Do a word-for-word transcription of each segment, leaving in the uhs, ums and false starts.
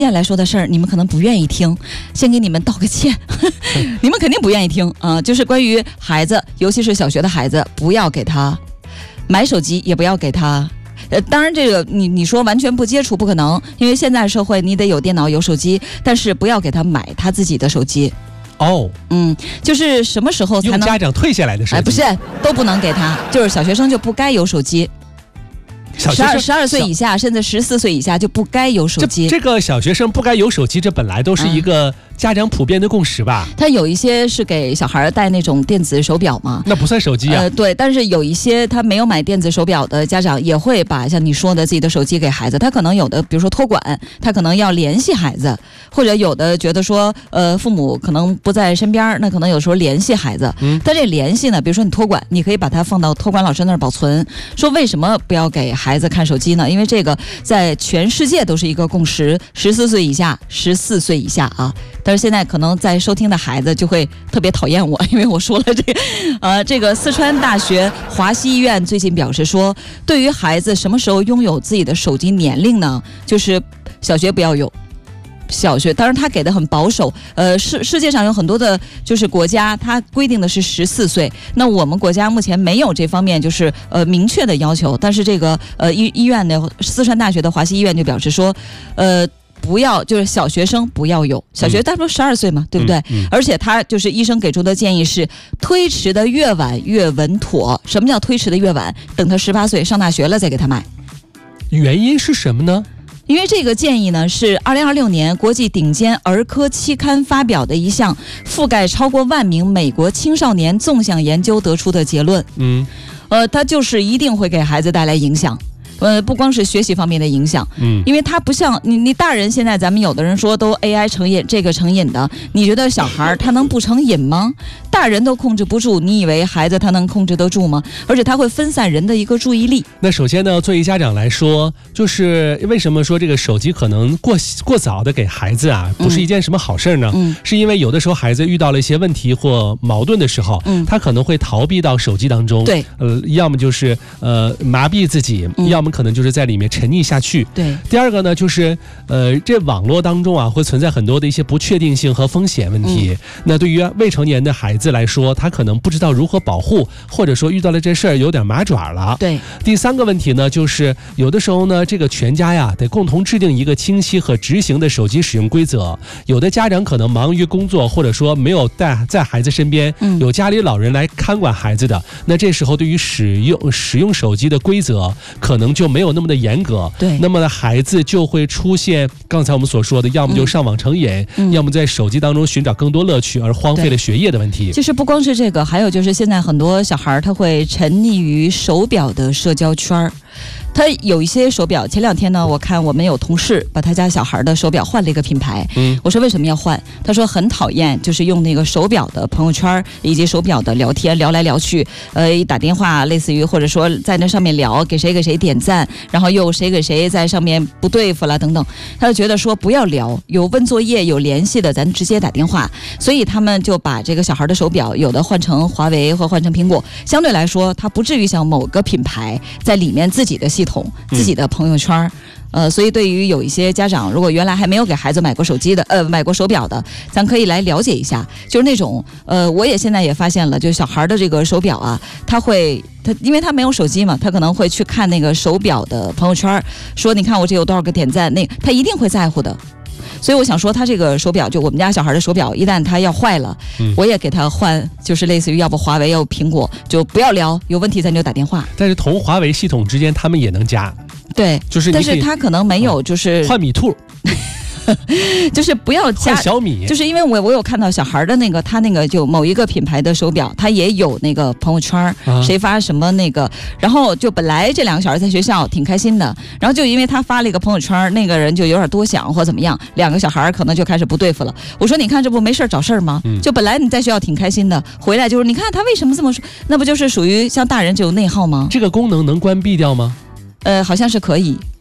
接下来说的事儿，你们可能不愿意听，先给你们道个歉，你们肯定不愿意听啊、呃。就是关于孩子，尤其是小学的孩子，不要给他买手机，也不要给他。呃，当然，这个你你说完全不接触不可能，因为现在社会你得有电脑有手机，但是不要给他买他自己的手机。 哦， 嗯，就是什么时候才能用家长退下来的手机？ 哎，不是，都不能给他，就是小学生就不该有手机。十二十二岁以下，甚至十四岁以下就不该有手机。 这, 这个小学生不该有手机，这本来都是一个家长普遍的共识吧？ 他有一些是给小孩戴那种电子手表嘛， 那不算手机啊。 呃，对，但是有一些他没有买电子手表的家长也会把像你说的自己的手机给孩子。他可能有的，比如说托管，他可能要联系孩子，或者有的觉得说，呃，父母可能不在身边，那可能有时候联系孩子。嗯，但这联系呢，比如说你托管，你可以把它放到托管老师那儿保存。说为什么不要给孩子看手机呢？因为这个在全世界都是一个共识，十四岁以下，十四岁以下啊。但是现在可能在收听的孩子就会特别讨厌我，因为我说了这个，呃，这个四川大学华西医院最近表示说，对于孩子什么时候拥有自己的手机年龄呢？就是小学不要有。小学，当然他给的很保守，呃，世世界上有很多的，就是国家，它规定的是十四岁。那我们国家目前没有这方面就是呃明确的要求，但是这个呃医医院的四川大学的华西医院就表示说，呃。不要，就是小学生不要有，小学大多十二岁嘛，嗯、对不对、嗯嗯？而且他就是医生给出的建议是，推迟的越晚越稳妥。什么叫推迟的越晚？等他十八岁上大学了再给他买。 原因是什么呢？ 因为这个建议呢是二零二六年国际顶尖儿科期刊发表的一项覆盖超过万名美国青少年纵向研究得出的结论。嗯，呃，它就是一定会给孩子带来影响。呃，不光是学习方面的影响，嗯，因为它不像你，你大人现在咱们有的人说都 A I 成瘾，这个成瘾的，你觉得小孩他能不成瘾吗？大人都控制不住，你以为孩子他能控制得住吗？而且他会分散人的一个注意力。 那首先呢，作为家长来说，就是为什么说这个手机可能过过早的给孩子啊，不是一件什么好事呢？嗯，是因为有的时候孩子遇到了一些问题或矛盾的时候，嗯，他可能会逃避到手机当中， 对， 呃，要么就是呃麻痹自己，嗯、要么可能就是在里面沉溺下去。 对， 第二个呢，就是呃，这网络当中啊，会存在很多的一些不确定性和风险问题。嗯、那对于未成年的孩子来说，他可能不知道如何保护，或者说遇到了这事儿有点麻爪了。 对。 第三个问题呢，就是有的时候呢，这个全家呀得共同制定一个清晰和执行的手机使用规则。有的家长可能忙于工作，或者说没有带在孩子身边，嗯、有家里老人来看管孩子的，那这时候对于使用使用手机的规则可能就没有那么的严格， 对， 那么呢，孩子就会出现刚才我们所说的，要么就上网成瘾，嗯、要么在手机当中寻找更多乐趣，而荒废了学业的问题。 其实不光是这个，还有就是现在很多小孩他会沉溺于手表的社交圈。他有一些手表，前两天呢，我看我们有同事把他家小孩的手表换了一个品牌。嗯，我说为什么要换？他说很讨厌，就是用那个手表的朋友圈以及手表的聊天，聊来聊去，呃，一打电话，类似于或者说在那上面聊，给谁给谁点赞，然后又谁给谁在上面不对付了等等，他就觉得说不要聊，有问作业有联系的，咱直接打电话。所以他们就把这个小孩的手表有的换成华为或换成苹果，相对来说，它不至于像某个品牌在里面自己的系统、自己的朋友圈。呃，所以对于有一些家长，如果原来还没有给孩子买过手机的，呃，买过手表的，咱可以来了解一下，就是那种，呃，我也现在也发现了，就小孩的这个手表啊，他会，他因为他没有手机嘛，他可能会去看那个手表的朋友圈，说你看我这有多少个点赞，那他一定会在乎的。所以我想说，他这个手表，就我们家小孩的手表，一旦他要坏了，嗯、我也给他换，就是类似于要不华为，要不苹果，就不要聊，有问题咱就打电话。 但是同华为系统之间，他们也能加。 对， 就是但是他可能没有，就是、 嗯、换米兔。 就是不要加小米， 就是因为我我有看到小孩的那个，他那个就某一个品牌的手表，他也有那个朋友圈，啊、谁发什么那个，然后就本来这两个小孩在学校挺开心的，然后就因为他发了一个朋友圈，那个人就有点多想或怎么样，两个小孩可能就开始不对付了。我说你看这不没事找事吗？嗯、就本来你在学校挺开心的，回来就是你看他为什么这么说，那不就是属于像大人就有内耗吗？ 这个功能能关闭掉吗？ 呃，好像是可以。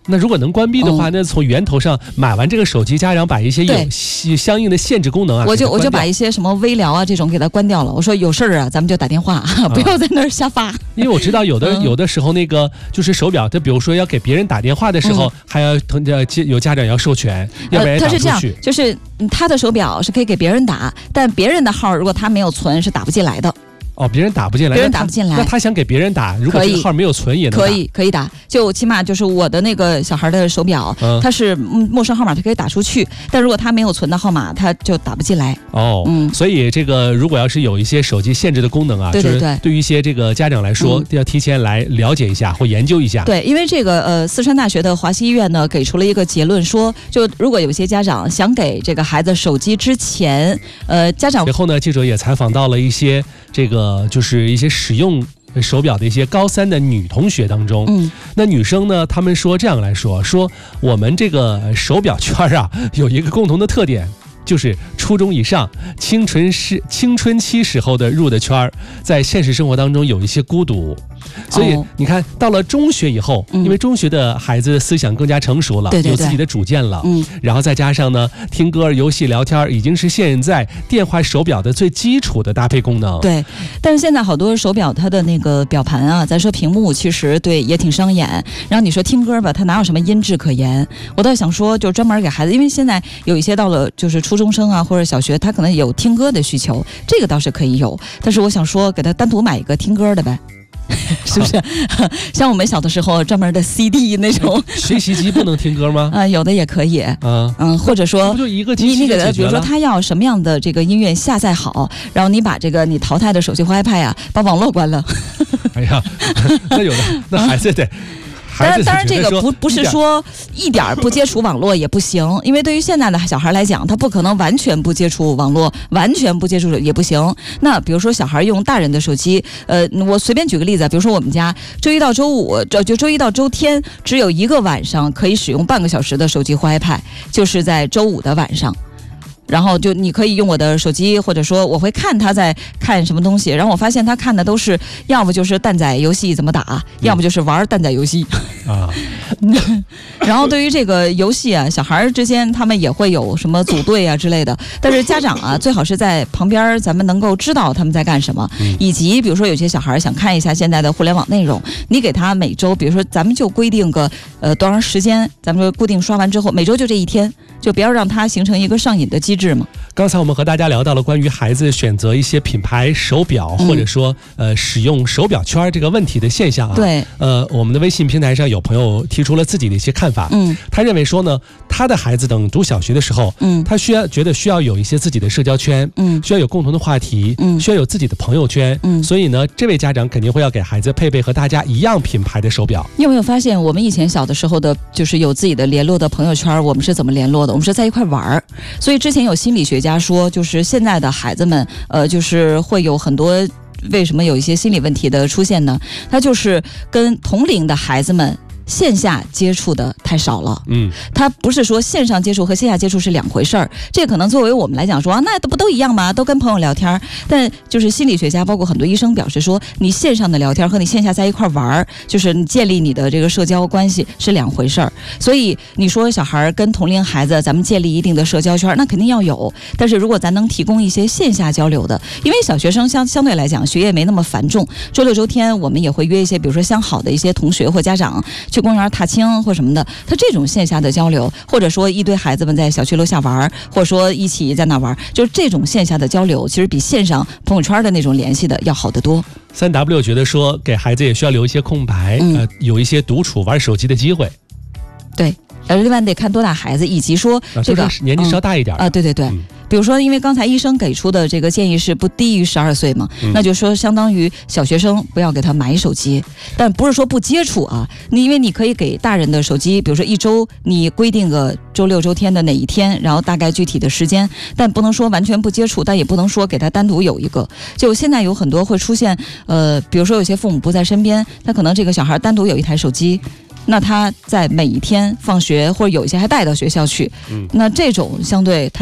那如果能关闭的话，嗯、那从源头上买完这个手机，家长把一些有相应的限制功能啊， 我就我就把一些什么微聊啊这种给它关掉了。我说有事儿啊，咱们就打电话，啊、不要在那儿瞎发。 因为我知道有的、嗯、有的时候那个就是手表，它比如说要给别人打电话的时候，嗯、还要有家长要授权，要不然打不出去。 呃、他是这样，就是他的手表是可以给别人打，但别人的号如果他没有存，是打不进来的。 哦，别人打不进来， 别人打不进来， 那他想给别人打，如果这个号没有存也能打， 可以可以打，就起码就是我的那个小孩的手表，嗯、它是陌生号码，它可以打出去，但如果他没有存的号码，他就打不进来。 哦，嗯，所以这个如果要是有一些手机限制的功能啊， 对对对， 就是对于一些这个家长来说，嗯、要提前来了解一下或研究一下。 对，因为这个呃，四川大学的华西医院呢给出了一个结论说，就如果有些家长想给这个孩子手机之前，呃，家长然后呢，记者也采访到了一些这个就是一些使用手表的一些高三的女同学当中，嗯，那女生呢，她们说这样来说，说我们这个手表圈啊，有一个共同的特点。就是初中以上青春时青春期时候的入的圈，在现实生活当中有一些孤独，所以你看到了中学以后，因为中学的孩子思想更加成熟了， 对对对， 有自己的主见了， 嗯， 然后再加上呢，听歌、游戏、聊天，已经是现在电话手表的最基础的搭配功能。 对，但是现在好多手表它的那个表盘啊，咱说屏幕其实对也挺伤眼。然后你说听歌吧，它哪有什么音质可言？我倒想说，就专门给孩子，因为现在有一些到了就是初中生啊或者小学，他可能有听歌的需求，这个倒是可以有。但是我想说，给他单独买一个听歌的呗。是不是？像我们小的时候专门的 C D 那种学习机不能听歌吗？ 啊、呃，有的也可以。嗯嗯，或者说不就一个机器就解决了？ 你那个，比如说他要什么样的这个音乐下载好，然后你把这个你淘汰的手机或 iPad 啊，把网络关了。 哎呀，那有的那孩子得。 当然，当然，这个不不是说一点不接触网络也不行，因为对于现在的小孩来讲，他不可能完全不接触网络，完全不接触也不行。那比如说小孩用大人的手机，呃，我随便举个例子，比如说我们家周一到周五，就就周一到周天只有一个晚上可以使用半个小时的手机或 iPad， 就是在周五的晚上。然后就你可以用我的手机，或者说我会看他在看什么东西，然后我发现他看的都是要么就是蛋仔游戏怎么打，嗯、要么就是玩蛋仔游戏啊。然后对于这个游戏啊，小孩之间他们也会有什么组队啊之类的，但是家长啊最好是在旁边，咱们能够知道他们在干什么，嗯、以及比如说有些小孩想看一下现在的互联网内容，你给他每周，比如说咱们就规定个呃多长时间，咱们就固定刷完之后，每周就这一天，就不要让他形成一个上瘾的机制。 刚才我们和大家聊到了关于孩子选择一些品牌手表，嗯、或者说呃使用手表圈这个问题的现象啊。 对， 呃，我们的微信平台上有朋友提出了自己的一些看法。嗯，他认为说呢，他的孩子等读小学的时候，嗯，他需要觉得需要有一些自己的社交圈，嗯，需要有共同的话题，嗯，需要有自己的朋友圈，嗯，所以呢，这位家长肯定会要给孩子配备和大家一样品牌的手表。 你有没有发现，我们以前小的时候的，就是有自己的联络的朋友圈，我们是怎么联络的？我们是在一块玩儿。所以之前有心理学家说，就是现在的孩子们，呃，就是会有很多为什么有一些心理问题的出现呢？他就是跟同龄的孩子们线下接触的太少了，嗯，它不是说线上接触和线下接触是两回事儿，这可能作为我们来讲说，啊、那都不都一样吗？都跟朋友聊天，但就是心理学家包括很多医生表示说，你线上的聊天和你线下在一块玩，就是你建立你的这个社交关系是两回事儿。所以你说小孩跟同龄孩子咱们建立一定的社交圈，那肯定要有，但是如果咱能提供一些线下交流的，因为小学生相相对来讲学业没那么繁重，周六周天我们也会约一些比如说相好的一些同学或家长去公园踏青或什么的，他这种线下的交流，或者说一堆孩子们在小区楼下玩，或者说一起在那玩，就是这种线下的交流，其实比线上朋友圈的那种联系的要好得多。 三 W 觉得说给孩子也需要留一些空白，嗯、呃，有一些独处玩手机的机会。 对，呃，另外得看多大孩子，以及说这个、 啊就是、年纪稍大一点啊、嗯呃，对对对。嗯，比如说因为刚才医生给出的这个建议是不低于十二岁嘛、嗯、那就说相当于小学生不要给他买手机，但不是说不接触啊，你因为你可以给大人的手机，比如说一周你规定个周六周天的哪一天，然后大概具体的时间，但不能说完全不接触，但也不能说给他单独有一个。就现在有很多会出现呃，比如说有些父母不在身边，他可能这个小孩单独有一台手机，那他在每一天放学或者有一些还带到学校去，嗯，那这种相对他就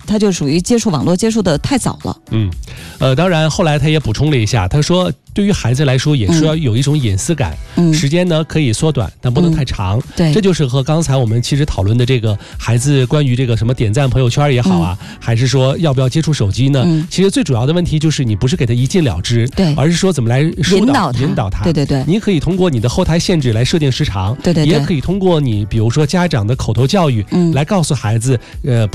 他就属于接触网络接触的太早了。 嗯，呃，当然后来他也补充了一下，他说对于孩子来说也需要有一种隐私感，嗯、时间呢可以缩短，但不能太长。嗯、 对， 这就是和刚才我们其实讨论的这个孩子关于这个什么点赞朋友圈也好啊，嗯、还是说要不要接触手机呢？嗯、其实最主要的问题就是你不是给他一镜了之， 对， 而是说怎么来疏导引导他， 引导他。 对对对， 你可以通过你的后台限制来设定时长， 对对对， 也可以通过你比如说家长的口头教育，嗯、来告诉孩子，呃。